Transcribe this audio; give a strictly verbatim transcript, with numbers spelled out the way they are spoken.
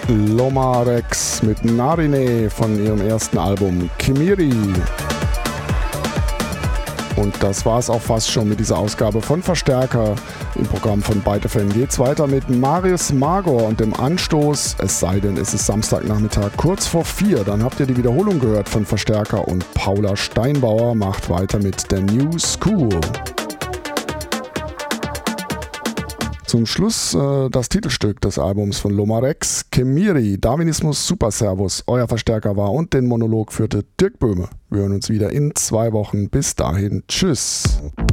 Lomarex mit Narine von ihrem ersten Album Kimiri. Und das war es auch fast schon mit dieser Ausgabe von Verstärker. Im Programm von Byte F M geht's weiter mit Marius Magor und dem Anstoß, es sei denn, es ist Samstagnachmittag kurz vor vier. Dann habt ihr die Wiederholung gehört von Verstärker und Paula Steinbauer macht weiter mit der New School. Zum Schluss äh, das Titelstück des Albums von Lomarex, Kimiri, Darwinismus Super Servus, euer Verstärker war und den Monolog führte Dirk Böhme. Wir hören uns wieder in zwei Wochen. Bis dahin, tschüss.